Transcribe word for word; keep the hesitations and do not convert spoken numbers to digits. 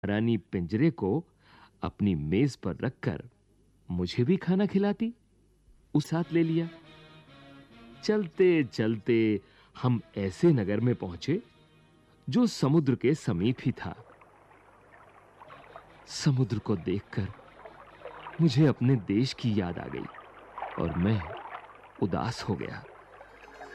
रानी पिंजरे को अपनी मेज पर रखकर मुझे भी खाना खिलाती। उस साथ ले लिया। चलते-चलते हम ऐसे नगर में पहुंचे जो समुद्र के समीप ही था। समुद्र को देखकर मुझे अपने देश की याद आ गई और मैं उदास हो गया।